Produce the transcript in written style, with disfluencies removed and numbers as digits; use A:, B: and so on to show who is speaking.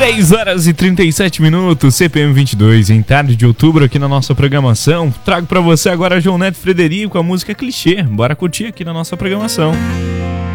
A: 6 horas e 37 minutos, CPM 22, em tarde de outubro aqui na nossa programação. Trago pra você agora João Neto e Frederico, a música Clichê. Bora curtir aqui na nossa programação.